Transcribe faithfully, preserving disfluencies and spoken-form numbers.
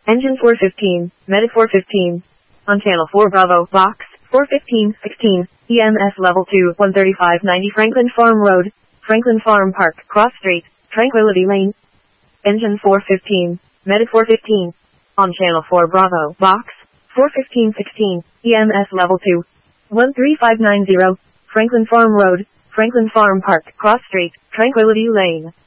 Engine four fifteen, Medic four fifteen. On channel four Bravo, box, four fifteen, sixteen, E M S level two, one thirty-five ninety Franklin Farm Road, Franklin Farm Park, Cross Street, Tranquility Lane. Engine four fifteen, Medic four fifteen. On channel four Bravo, box, four fifteen, sixteen, E M S level two, one three five nine zero, Franklin Farm Road, Franklin Farm Park, Cross Street, Tranquility Lane.